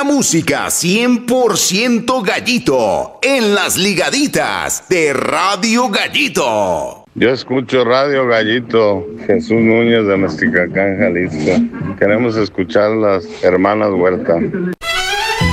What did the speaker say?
la música 100% Gallito en las ligaditas de Radio Gallito. Yo escucho Radio Gallito, Jesús Núñez de Mesticacán, Jalisco. Queremos escuchar las hermanas Huerta.